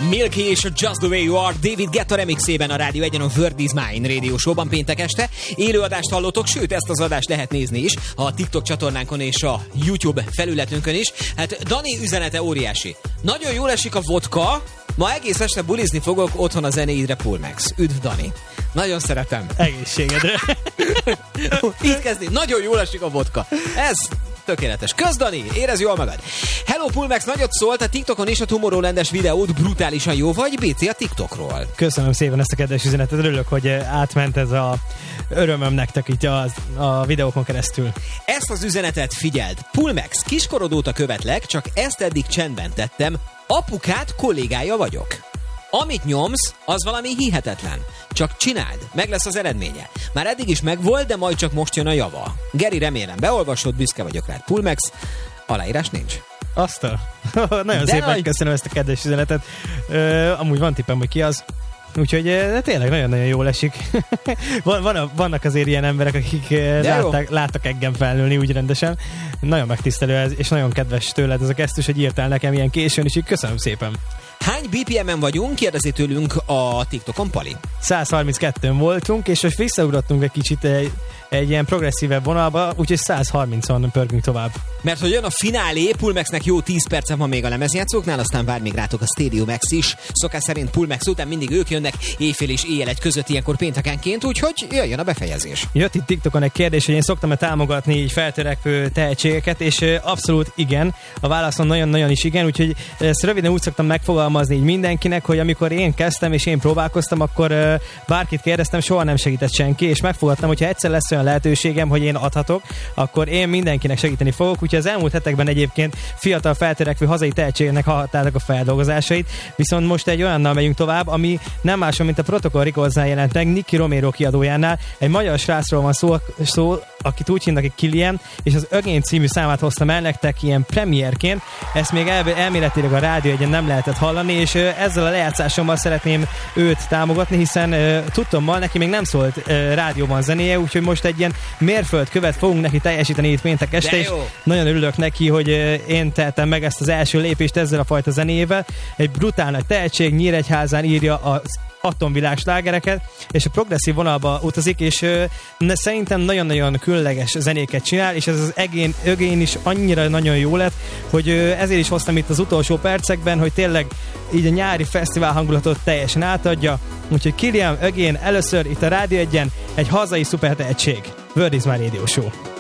Milky és a Just the Way You Are David Guetta remixében a Rádió 1-en a Word is Mine Radio Show-ban péntek este. Élőadást hallottok, sőt ezt az adást lehet nézni is a TikTok csatornánkon és a YouTube felületünkön is. Hát Dani üzenete óriási. Nagyon jól esik a vodka, ma egész este bulizni fogok otthon a zenéidre, Pullmax. Üdv, Dani. Nagyon szeretem. Egészségedre. Így kezdni. Nagyon jól esik a vodka. Ez tökéletes. Kösz, Dani, érezd jól magad. Hello, Pullmax, nagyot szólt a TikTokon és a Tomorrowland-es videód brutálisan jó vagy, BC a TikTokról. Köszönöm szépen ezt a kedves üzenetet, örülök, hogy átment ez a örömöm nektek itt a videókon keresztül. Ezt az üzenetet figyeld. Pullmax, kiskorod óta követlek, csak ezt eddig csendben tettem. Apukát kollégája vagyok. Amit nyomsz, az valami hihetetlen. Csak csináld, meg lesz az eredménye. Már eddig is megvolt, de majd csak most jön a java. Geri, remélem beolvasod, büszke vagyok rád. Pullmax, aláírás nincs. Nagyon szépen köszönöm ezt a kedves üzenetet. Amúgy van tippem, hogy ki az. Úgyhogy de tényleg nagyon-nagyon jól esik. Vannak azért ilyen emberek, akik láttak engem felnőni úgy rendesen. Nagyon megtisztelő ez, és nagyon kedves tőled ez a gesztus, hogy írtál nekem ilyen későn, és így köszönöm szépen. Hány BPM-en vagyunk? Kérdezi tőlünk a TikTokon Pali. 132-ön voltunk, és most visszaugrottunk egy kicsit egy ilyen progresszívebb vonalba, úgyhogy 130-on pörgünk tovább. Mert hogy jön a finálé, Pullmaxnek jó 10 perce van még a lemezjátszóknál, aztán vár még rátok a Stadium X is. Szokás szerint Pullmax után mindig ők jönnek éjfél és éjjel egy között ilyenkor péntekenként, úgyhogy jöjjön a befejezés. Jött itt TikTokon egy kérdés, hogy én szoktam-e támogatni így feltörekvő tehetségeket, és abszolút igen. A válaszom nagyon-nagyon is igen, úgyhogy ezt röviden úgy szoktam megfogalmazni így mindenkinek, hogy amikor én kezdtem és én próbálkoztam, akkor bárkit kérdeztem, soha nem segített senki, és megfogadtam, hogyha egyszer lesz olyan lehetőségem, hogy én adhatok, akkor én mindenkinek segíteni fogok. Úgyhogy az elmúlt hetekben egyébként fiatal feltörekvő hazai tehetségeknek hallhattátok a feldolgozásait, viszont most egy olyannal megyünk tovább, ami nem máson, mint a Protocol Recordsnál jelent meg, Nicky Romero kiadójánál. Egy magyar srácról van szó, akit úgy hívnak, hogy Kilian, és az Again című számát hoztam el nektek ilyen premierként. Ezt még elméletileg a Rádió 1-en nem lehetett hallani, és ezzel a lejátszásommal szeretném őt támogatni, hiszen tudtommal neki még nem szólt rádióban zenéje, úgyhogy most egy ilyen mérföldkövet fogunk neki teljesíteni itt péntek este, és nagyon örülök neki, hogy én tehetem meg ezt az első lépést ezzel a fajta zenével. Egy brutál nagy tehetség, Nyíregyházán írja az atomvilág slágereket, és a progresszív vonalba utazik, és szerintem nagyon-nagyon különleges zenéket csinál, és ez az Again is annyira nagyon jó lett, hogy ezért is hoztam itt az utolsó percekben, hogy tényleg így a nyári fesztivál hangulatot teljesen átadja. Úgyhogy Kilian, Again először itt a Rádió 1-en egy hazai szupertehetség. Word is Mine Radio Show.